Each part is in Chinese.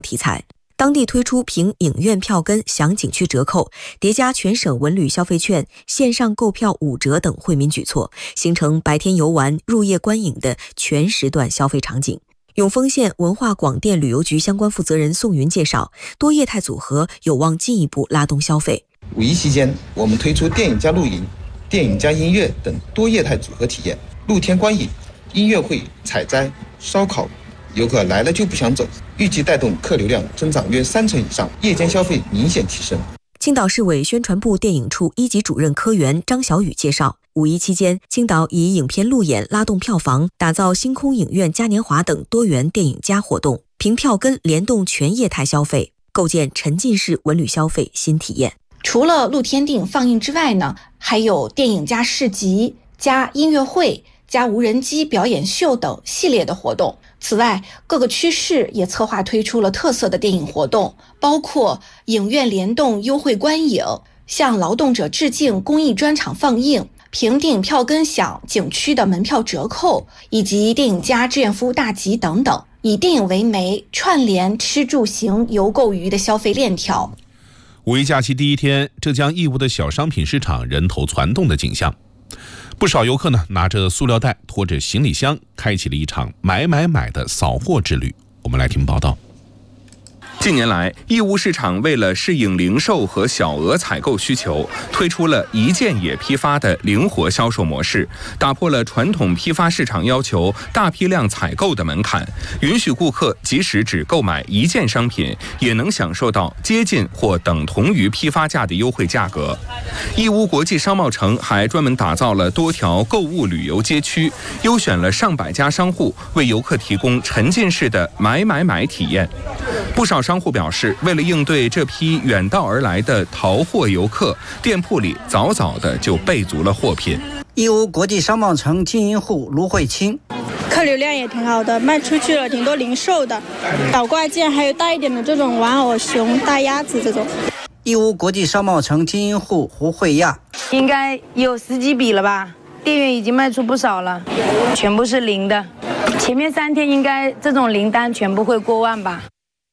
题材。当地推出凭影院票根享景区折扣，叠加全省文旅消费券、线上购票5折等惠民举措，形成白天游玩、入夜观影的全时段消费场景。永丰县文化广电旅游局相关负责人宋云介绍，多业态组合有望进一步拉动消费。 五一期间，我们推出电影加露营、电影加音乐等多业态组合体验，露天观影、音乐会、采摘、烧烤，游客来了就不想走，预计带动客流量增长约30%以上，夜间消费明显提升。 青岛市委宣传部电影处1级主任科员张小雨介绍，五一期间，青岛以影片路演拉动票房，打造星空影院嘉年华等多元电影加活动，凭票根联动全业态消费，构建沉浸式文旅消费新体验。 除了露天电影放映之外呢，还有电影加市集、加音乐会、加无人机表演秀等系列的活动。此外，各个区市也策划推出了特色的电影活动，包括影院联动优惠观影、向劳动者致敬公益专场放映、凭电影票根享景区的门票折扣，以及电影加志愿服务大集等等，以电影为媒，串联吃住行游购娱的消费链条。 五一假期第一天，浙江义乌的小商品市场人头攒动的景象。不少游客呢拿着塑料袋，拖着行李箱，开启了一场买的扫货之旅。我们来听报道。 近年来，义乌市场为了适应零售和小额采购需求，推出了一件也批发的灵活销售模式，打破了传统批发市场要求大批量采购的门槛，允许顾客即使只购买一件商品，也能享受到接近或等同于批发价的优惠价格。义乌国际商贸城还专门打造了多条购物旅游街区，优选了上百家商户，为游客提供沉浸式的买体验。不少商户表示，为了应对这批远道而来的淘货游客，店铺里早的就备足了货品。 义乌国际商贸城经营户卢慧清， 客流量也挺好的，卖出去了挺多零售的，倒挂件还有大一点的这种玩偶熊、大鸭子这种。 义乌国际商贸城经营户胡慧亚， 应该有10几笔了吧，店员已经卖出不少了，全部是零的，前面3天应该这种零单全部会过万吧。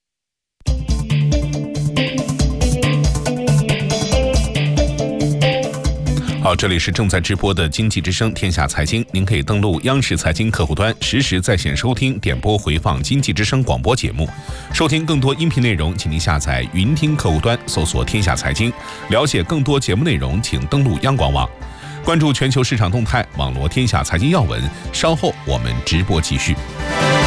好，这里是正在直播的经济之声天下财经，您可以登录央视财经客户端实时在线收听、点播回放经济之声广播节目。收听更多音频内容，请您下载云听客户端，搜索天下财经。了解更多节目内容，请登录央广网。关注全球市场动态，网罗天下财经要闻。稍后我们直播继续。